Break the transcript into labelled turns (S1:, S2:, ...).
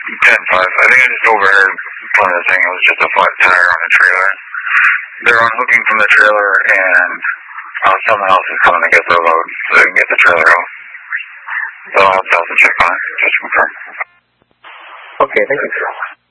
S1: 10-5. I think I just overheard one of the thing. It was just a flat tire on the trailer. They're unhooking from the trailer, and someone else is coming to get their load so they can get the trailer out. So I'll have to check on it, just confirm.
S2: Okay, thank you.